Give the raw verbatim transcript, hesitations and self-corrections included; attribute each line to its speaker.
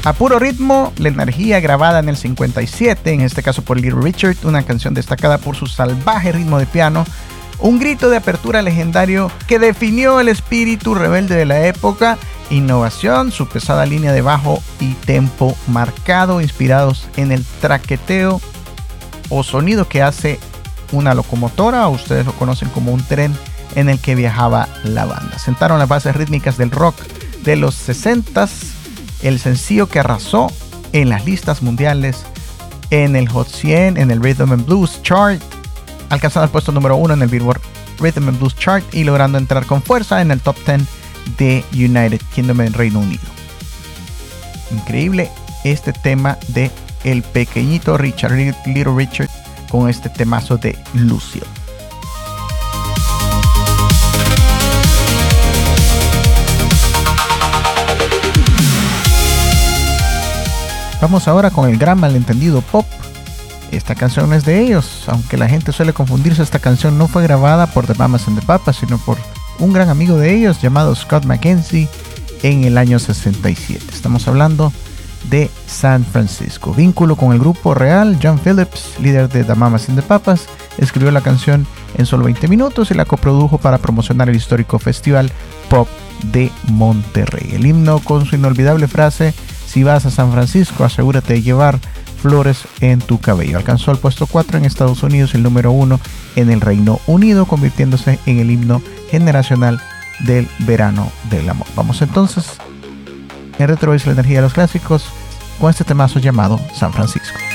Speaker 1: A puro ritmo, la energía grabada en el cincuenta y siete, en este caso por Little Richard, una canción destacada por su salvaje ritmo de piano, un grito de apertura legendario que definió el espíritu rebelde de la época, innovación, su pesada línea de bajo y tempo marcado, inspirados en el traqueteo o sonido que hace una locomotora, o ustedes lo conocen como un tren en el que viajaba la banda. Sentaron las bases rítmicas del rock de los sesentas, el sencillo que arrasó en las listas mundiales, en el Hot cien, en el Rhythm and Blues Chart, alcanzando el puesto número uno en el Billboard Rhythm and Blues Chart y logrando entrar con fuerza en el top diez de United Kingdom en Reino Unido. Increíble este tema de el pequeñito Richard, Little Richard, con este temazo de Lucille. Vamos ahora con el gran malentendido pop. Esta canción no es de ellos, aunque la gente suele confundirse. Esta canción no fue grabada por The Mamas and the Papas, sino por un gran amigo de ellos llamado Scott McKenzie en el año sesenta y siete. Estamos hablando de San Francisco. Vínculo con el grupo real. John Phillips, líder de The Mamas and the Papas, escribió la canción en solo veinte minutos y la coprodujo para promocionar el histórico Festival Pop de Monterrey. El himno, con su inolvidable frase: si vas a San Francisco, asegúrate de llevar flores en tu cabello, alcanzó el puesto cuatro en Estados Unidos y el número uno en el Reino Unido, convirtiéndose en el himno generacional del verano del amor. Vamos entonces en Retro Voice, la energía de los clásicos, con este temazo llamado San Francisco.